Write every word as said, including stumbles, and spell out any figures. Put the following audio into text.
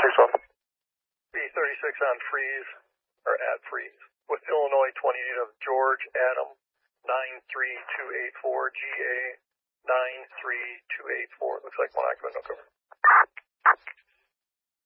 six one. B thirty-six on freeze, or at freeze, with Illinois twenty-eight of George Adam nine three two eight four, G A nine three two eight four. Looks like one occupant, no cover.